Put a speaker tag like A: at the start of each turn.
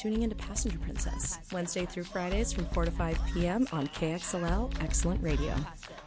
A: tuning into Passenger Princess, Wednesday through Fridays from 4 to 5 p.m. on KXLL Excellent Radio.